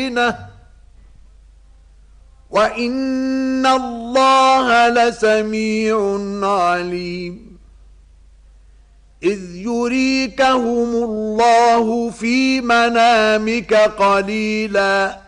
زينة وإن الله لسميع عليم إذ يريكهم الله في منامك قليلاً